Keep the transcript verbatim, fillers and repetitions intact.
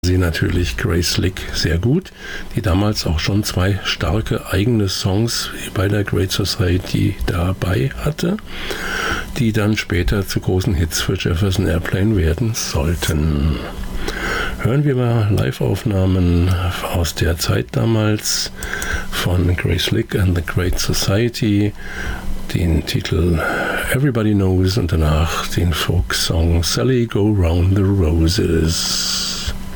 sie natürlich Grace Slick sehr gut, die damals auch schon zwei starke eigene Songs bei der Great Society dabei hatte, die dann später zu großen Hits für Jefferson Airplane werden sollten. Hören wir mal Live-Aufnahmen aus der Zeit damals von Grace Slick and the Great Society, den Titel Everybody Knows und danach den Folksong Sally Go Round the Roses.